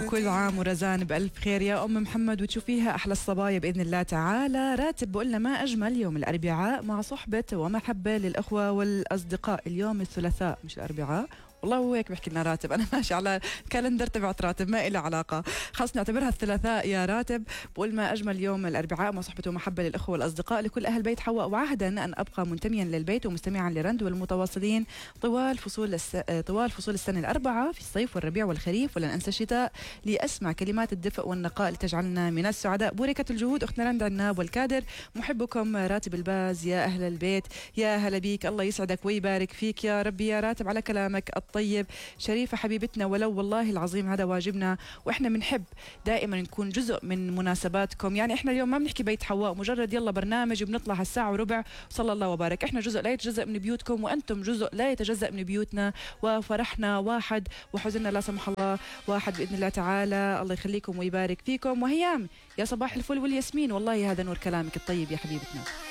كل عام ورزان بألف خير يا أم محمد وتشوفيها أحلى الصبايا بإذن الله تعالى. راتب بقولنا ما أجمل يوم الأربعاء مع صحبة ومحبة للأخوة والأصدقاء. اليوم الثلاثاء مش الأربعاء، والله هو هيك بحكي لنا راتب. أنا ماشي على الكالندر تبعت راتب، ما إلي علاقة، خلص نعتبرها الثلاثاء يا راتب. بقول ما أجمل يوم الأربعاء مع صحبة ومحبة للأخوة والأصدقاء لكل أهل بيت حواء، وعهدا أن أبقى منتميا للبيت ومستمعا لرند والمتواصلين طوال فصول السنة الأربعة في الصيف والربيع والخريف، ولن أنسى الشتاء لأسمع كلمات الدفء والنقاء لتجعلنا من السعداء. بوركة الجهود أختنا رند عناب والكادر، محبكم راتب الباز. يا أهل البيت يا هلا بيك، الله يسعدك ويبارك فيك يا ربي يا راتب على كلامك الطيب. شريفة حبيبتنا، ولو والله العظيم هذا واجبنا، وإحنا بنحب دائما نكون جزء من مناسباتكم. يعني إحنا اليوم ما بنحكي بيت حواء مجرد يلا برنامج وبنطلع الساعة وربع صلى الله وبارك، إحنا جزء لا يتجزأ من بيوتكم وأنتم جزء لا يتجزأ من بيوتنا، وفرحنا واحد وحزننا لا سمح الله واحد بإذن الله تعالى. الله يخليكم ويبارك فيكم. وهيام يا صباح الفل والياسمين، والله هذا نور كلامك الطيب يا حبيبتنا.